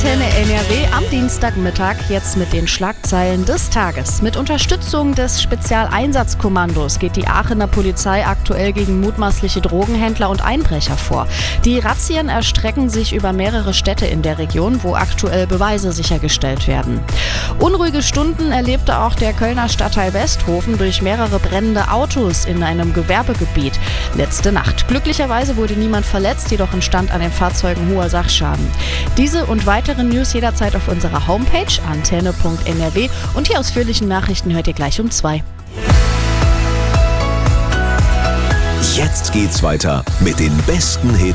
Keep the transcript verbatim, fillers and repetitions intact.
Antenne N R W am Dienstagmittag, jetzt mit den Schlagzeilen des Tages. Mit Unterstützung des Spezialeinsatzkommandos geht die Aachener Polizei aktuell gegen mutmaßliche Drogenhändler und Einbrecher vor. Die Razzien erstrecken sich über mehrere Städte in der Region, wo aktuell Beweise sichergestellt werden. Unruhige Stunden erlebte auch der Kölner Stadtteil Westhofen durch mehrere brennende Autos in einem Gewerbegebiet letzte Nacht. Glücklicherweise wurde niemand verletzt, jedoch entstand an den Fahrzeugen hoher Sachschaden. Diese und weitere News jederzeit auf unserer Homepage antenne punkt n r w und die ausführlichen Nachrichten hört ihr gleich um zwei. Jetzt geht's weiter mit den besten Hits